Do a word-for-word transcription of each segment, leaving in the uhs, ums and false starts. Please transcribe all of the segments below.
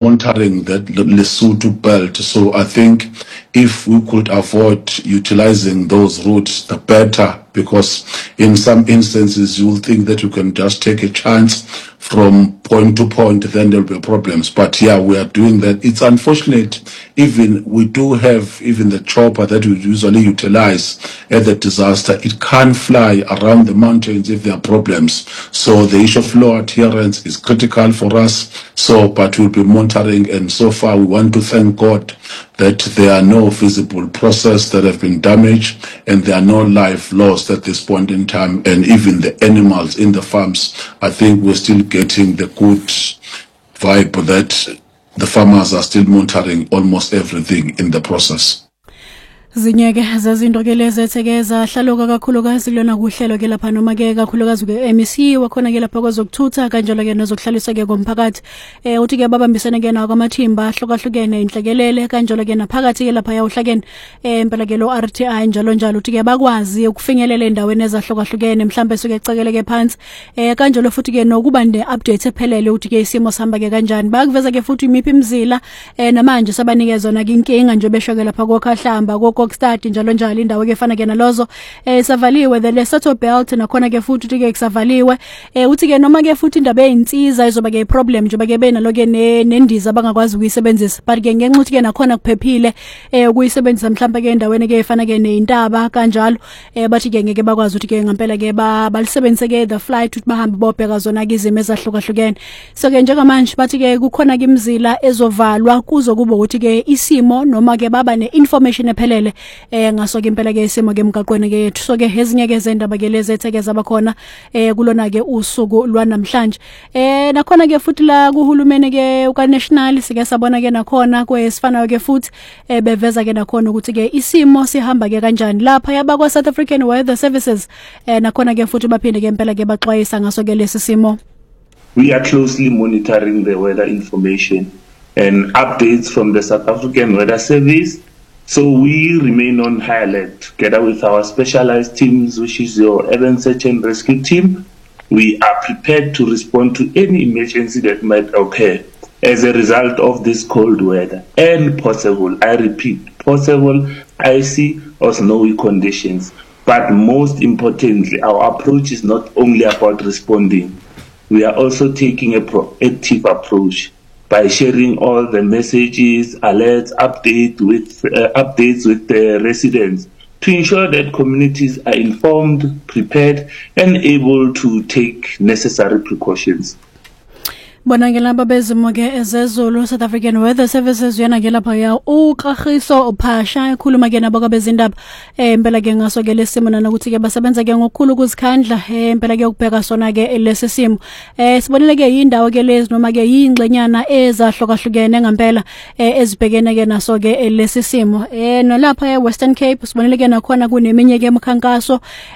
monitoring that Lesotho belt. So I think if we could avoid utilizing those routes, the better, because in some instances you will think that you can just take a chance from point to point, then there'll be problems. But yeah, we are doing that. It's unfortunate, even we do have even the chopper that we usually utilize at the disaster. It can't fly around the mountains if there are problems. So the issue of law adherence is critical for us. So, but we'll be monitoring, and so far we want to thank God that there are no visible processes that have been damaged, and there are no life lost at this point in time, and even the animals in the farms, I think we're still getting the good vibe that the farmers are still monitoring almost everything in the process. Zinyeke zazinto ke lezethekeza hlaloka kakhulukazi kulona kuhlelo ke lapha noma ke kakhulukazi ke M E C wakhona ke lapha kwezokuthutha kanjalo ke nezokuhlalisa ke komphakathi eh uthi ke babambisene ke nawo kwamathimba ahlukahlukene inhlekelele kanjalo ke naphakathi ke lapha yawuhlakene eh impela ke lo R T I njalo njalo uthi ke bakwazi ukufinyelela endaweni ezahlukahlukene mhlambe suke ecekele ke phansi eh kanjalo futhi ke nokuba ne update ephelele uthi ke isimo sihamba ke kanjani bakuveza ke futhi imiphi imizila eh namanje sabanikezwa na inkinga nje besho ke lapha kokhahlamba Kokstad njalo njalo indawo ke fana ke nalozo eh savaliwe the Lesotho belt nakhona ke futhi uthi ke kusavaliwe eh uthi ke noma ke futhi indaba eyinsiza izoba ke problem nje bake benalo ke nendiza bangakwazi ukuyisebenzisa but ke ngenxa uthi ke nakhona kuphephile eh ukuyisebenzisa mhlawumbe ke endaweni ke efana ke neintaba kanjalo eh bathi ke ngeke bakwazi uthi ke ngempela ke balisebenzise ke the flight uthi bahambe bobheka zona ke izimo ezahlukahlukene so ke njengamanje bathi ke kukhona ke imizila ezovalwa kuzo kuba ukuthi ke isimo noma ke baba ne-information ephelele eh ngaso ke impela ke isimo ke emgaqweni ke yethu so ke ezinye ke zendaba ke lezethekeza abakhona eh kulona ke usuku lwanamhlanje eh nakhona ke futhi la kuhulumene ke uka national sike sabona ke nakhona kwesifanayo ke futhi eh beveza ke nakhona ukuthi ke isimo sihamba ke kanjani lapha yabakwa South African Weather Services eh nakhona ke futhi baphinde ke impela ke baxwayisa ngaso ke lesi simo. We are closely monitoring the weather information and updates from the South African Weather Service. So we remain on high alert together with our specialized teams, which is your urban search and rescue team. We are prepared to respond to any emergency that might occur as a result of this cold weather and possible, I repeat, possible icy or snowy conditions. But most importantly, our approach is not only about responding. We are also taking a proactive approach by sharing all the messages, alerts, update with, uh, updates with the residents to ensure that communities are informed, prepared, and able to take necessary precautions. Bona ke laba bezimo ke ezezulu South African Weather Services yana ke lapha ya uqagiso uphasha ekhuluma ke nabo kwabezindaba eh impela ke ngaso ke lesimo nana ukuthi ke basebenza ke ngokukhulu kuzikhandla eh impela ke ukubheka sona ke lesisimo eh sibonile ke indawo ke lezi noma ke yingxenyana ezahlukahlukene ngempela eh ezibhekene ke naso ke lesisimo eh nolapha e Western Cape sibonile ke nakhona kuneminye ke emkhankaso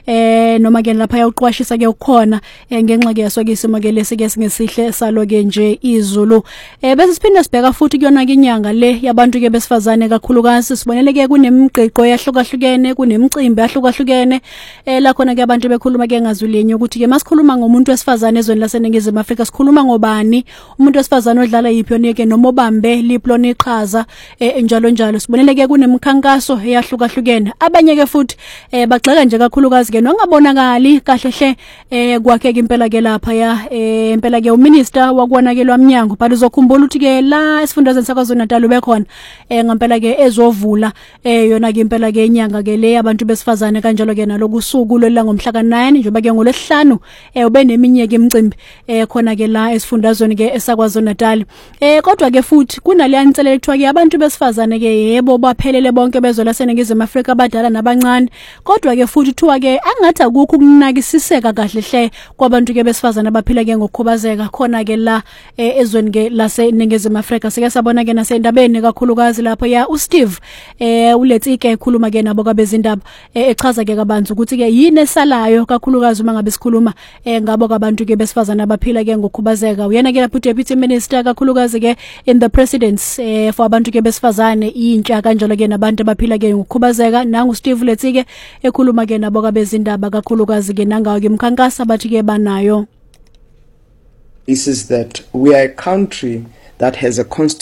eh noma ke lapha ya uqwashisa ke ukukhona eh ngenxa ke yaso ke isimo ke lesike singesihle salo nje izulu eh bese siphinda sibheka futhi kuyona ke inyanga le yabantu ke besifazane kakhulukazi sibonele ke kunemigqiqo yahlukahlukene kunemicimbi yahlukahlukene eh la khona ke abantu bekhuluma ke ngazulinye ukuthi ke masikhuluma ngomuntu wesifazane ezweni laseNingizimu Afrika sikhuluma ngobani umuntu wesifazane odlala yiphi yona ke noma obambe liplona iqhaza eh njalo njalo sibonele ke kunemikhankaso eyahlukahlukene abanye ke futhi eh bagxeka nje kakhulukazi ke nongabonakali kahle hle eh kwakhe ke impela ke lapha ya eh impela ke uminister wakwonakelwa umnyango but uzokhumbula ukuthi ke la esifundazweni sakwaZulu Natal ubekhona eh ngempela ke ezovula eh yona ke impela ke inyanga ke le abantu besifazane kanjalo ke nalokusuku lo ngomhla ka nine njengoba ke ngolesihlanu eh ube neminye ke imicimbi eh khona ke la esifundazweni ke esakwaZulu Natal eh kodwa ke futhi kunale yanitsele ethiwa ke abantu besifazane ke yebo baphelele bonke bezwe laseNingizimu Afrika abadala nabancane kodwa ke futhi thiwa ke angathi akukho ukunakisiseka kahle hle kwabantu ke besifazane abaphila ke ngokukhubazeka khona ke la eh, ezweni ke laseNingizimu Afrika sike sabona ke nasendabeni kakhulukazi lapho ya uSteve eh uletsike ekhuluma ke nabo kwabezindaba eh, echaza ke kabanzi ukuthi ke yini esalayo kakhulukazi uma ngabe sikhuluma eh, ngabo kwabantu ke besifazana abaphila ke ngokukhubazeka uyena ke lapho deputy minister kakhulukazi ke in the presidents eh, for abantu ke besifazane intsha kanjalo ke nabantu abaphila ke ngokukhubazeka nangu Steve letsike ekhuluma ke nabo kwabezindaba kakhulukazi ke nangawo ke imkhankasa bathi ke banayo. This is that we are a country that has a constitution